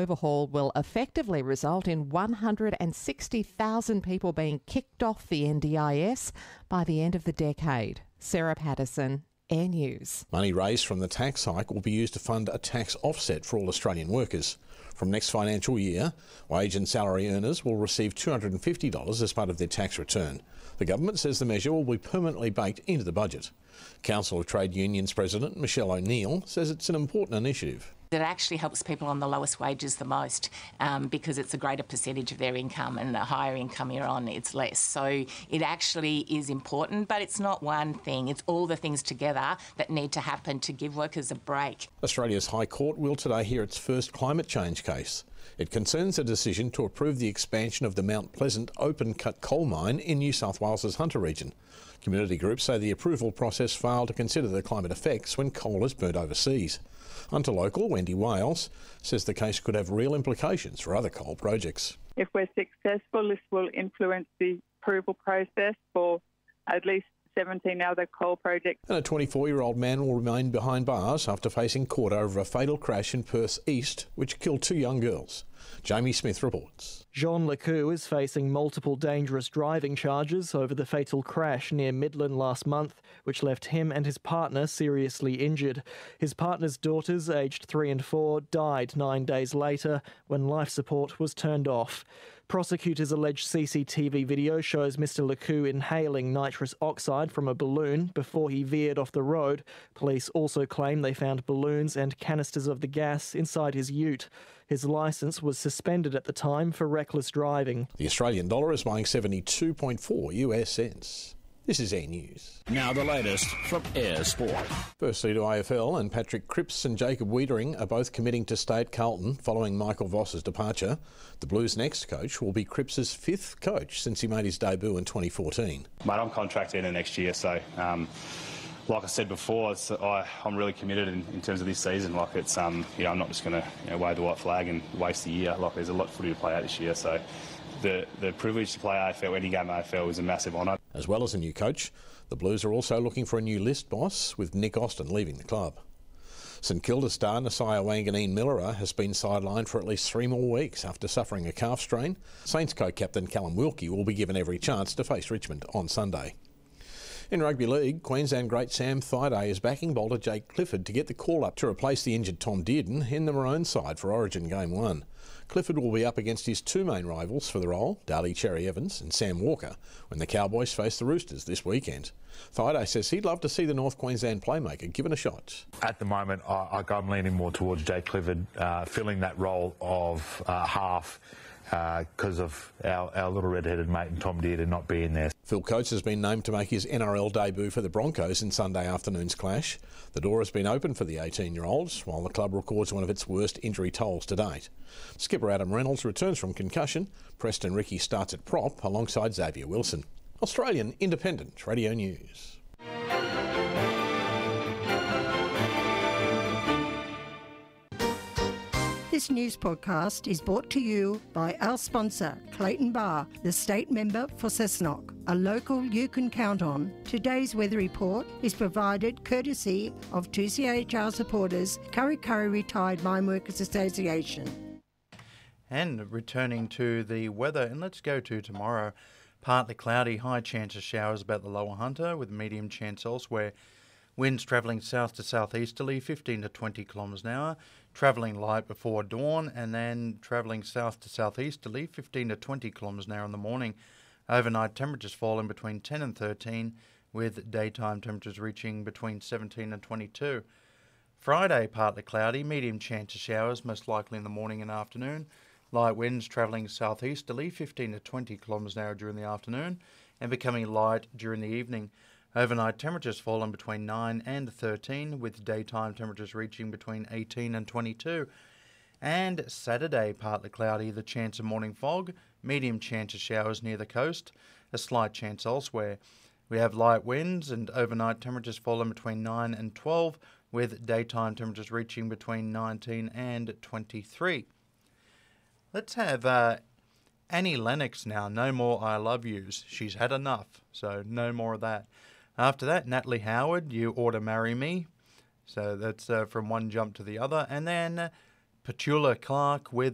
overhaul will effectively result in 160,000 people being kicked off the NDIS by the end of the decade. Sarah Patterson, Air News. Money raised from the tax hike will be used to fund a tax offset for all Australian workers. From next financial year, wage and salary earners will receive $250 as part of their tax return. The government says the measure will be permanently baked into the budget. Council of Trade Unions President Michelle O'Neill says it's an important initiative. It actually helps people on the lowest wages the most because it's a greater percentage of their income, and the higher income you're on, it's less. So it actually is important, but it's not one thing. It's all the things together that need to happen to give workers a break. Australia's High Court will today hear its first climate change case. It concerns a decision to approve the expansion of the Mount Pleasant open-cut coal mine in New South Wales's Hunter region. Community groups say the approval process failed to consider the climate effects when coal is burnt overseas. Hunter local Wendy Wales says the case could have real implications for other coal projects. If we're successful, this will influence the approval process for at least 17 other coal projects. And a 24-year-old man will remain behind bars after facing court over a fatal crash in Perth East, which killed 2 young girls. Jamie Smith reports. Jean Lecou is facing multiple dangerous driving charges over the fatal crash near Midland last month, which left him and his partner seriously injured. His partner's daughters, aged 3 and 4, died 9 days later when life support was turned off. Prosecutors allege CCTV video shows Mr. Lecou inhaling nitrous oxide from a balloon before he veered off the road. Police also claim they found balloons and canisters of the gas inside his ute. His licence was suspended at the time for reckless driving. The Australian dollar is buying 72.4 US cents. This is Air News. Now the latest from Air Sport. Firstly to AFL, and Patrick Cripps and Jacob Wiedering are both committing to stay at Carlton following Michael Voss's departure. The Blues' next coach will be Cripps' 5th coach since he made his debut in 2014. Mate, I'm contracted in the next year, so like I said before, I'm really committed in terms of this season. Like it's, I'm not just going to wave the white flag and waste the year. Like there's a lot of footy to play out this year, so the privilege to play AFL, any game AFL, is a massive honour. As well as a new coach, the Blues are also looking for a new list boss, with Nick Austin leaving the club. St Kilda star Nasiah Wanganeen-Millera has been sidelined for at least 3 more weeks after suffering a calf strain. Saints co-captain Callum Wilkie will be given every chance to face Richmond on Sunday. In rugby league, Queensland great Sam Thaiday is backing bowler Jake Clifford to get the call-up to replace the injured Tom Dearden in the Maroon side for Origin Game 1. Clifford will be up against his 2 main rivals for the role, Daly Cherry Evans and Sam Walker, when the Cowboys face the Roosters this weekend. Thaiday says he'd love to see the North Queensland playmaker given a shot. At the moment, I'm leaning more towards Jake Clifford filling that role of half because of our little red-headed mate and Tom Dearden not being there. Phil Coates has been named to make his NRL debut for the Broncos in Sunday afternoon's clash. The door has been open for the 18-year-olds, while the club records one of its worst injury tolls to date. Skipper Adam Reynolds returns from concussion. Preston Ricky starts at prop alongside Xavier Wilson. Australian Independent Radio News. This news podcast is brought to you by our sponsor, Clayton Bar, the state member for Cessnock, a local you can count on. Today's weather report is provided courtesy of 2CHR supporters, Kurri Kurri Retired Mine Workers Association. And returning to the weather, and let's go to tomorrow. Partly cloudy, high chance of showers about the lower Hunter with medium chance elsewhere. Winds travelling south to southeasterly, 15 to 20 kilometres an hour. Travelling light before dawn and then travelling south to southeasterly, 15 to 20 kilometres an hour in the morning. Overnight temperatures falling between 10 and 13, with daytime temperatures reaching between 17 and 22. Friday, partly cloudy, medium chance of showers, most likely in the morning and afternoon. Light winds travelling southeasterly, 15 to 20 kilometres an hour during the afternoon, and becoming light during the evening. Overnight temperatures falling between 9 and 13, with daytime temperatures reaching between 18 and 22. And Saturday, partly cloudy, the chance of morning fog, medium chance of showers near the coast, a slight chance elsewhere. We have light winds and overnight temperatures falling between 9 and 12, with daytime temperatures reaching between 19 and 23. Let's have Annie Lennox now. No more I love yous. She's had enough, so no more of that. After that, Natalie Howard, You Ought to Marry Me. So that's from one jump to the other. And then Petula Clark with